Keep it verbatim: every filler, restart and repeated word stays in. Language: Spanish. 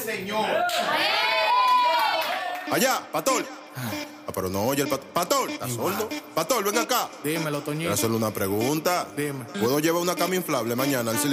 señor. Allá, Patol. Ah, pero no oye el Patol. Patol, ¿estás sordo? Patol, ven acá. Dímelo, Toñito. Quiero hacerle una pregunta. Dime. ¿Puedo llevar una cama inflable mañana al